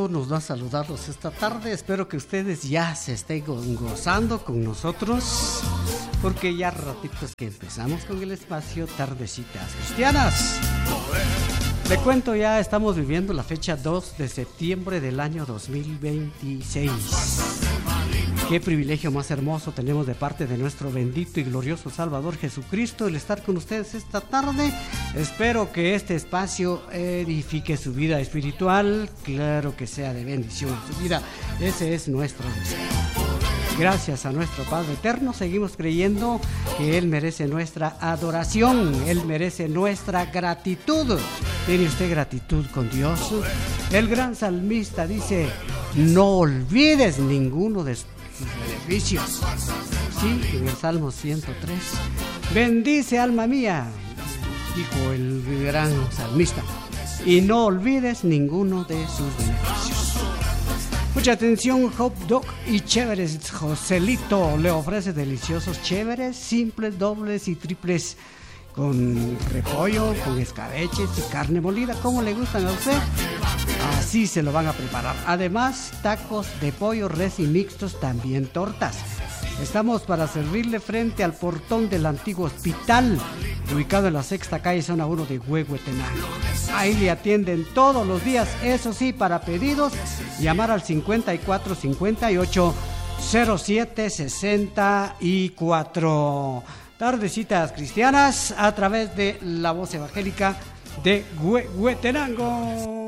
gusto nos da saludarlos esta tarde. Espero que ustedes ya se estén gozando con nosotros, porque ya ratitos que empezamos con el espacio Tardecitas Cristianas. Le cuento, ya estamos viviendo la fecha 2 de septiembre del año 2026. Qué privilegio más hermoso tenemos de parte de nuestro bendito y glorioso Salvador Jesucristo el estar con ustedes esta tarde. Espero que este espacio edifique su vida espiritual, claro que sea de bendición a su vida. Ese es nuestro deseo. Gracias a nuestro Padre Eterno, seguimos creyendo que Él merece nuestra adoración, Él merece nuestra gratitud. ¿Tiene usted gratitud con Dios? El gran salmista dice: no olvides ninguno de sus beneficios. Sí, en el Salmo 103. Bendice, alma mía, dijo el gran salmista, y no olvides ninguno de sus beneficios. Mucha atención, Hot Dog y Chéveres Joselito le ofrece deliciosos chéveres, simples, dobles y triples, con repollo, con escabeches y carne molida, como le gustan a usted. Así se lo van a preparar. Además, tacos de pollo, res y mixtos, también tortas. Estamos para servirle frente al portón del antiguo hospital, ubicado en la 6ª calle, zona 1 de Huehuetenango. Ahí le atienden todos los días, eso sí, para pedidos, llamar al 5458 0764. Tardecitas Cristianas a través de la voz evangélica de Huehuetenango.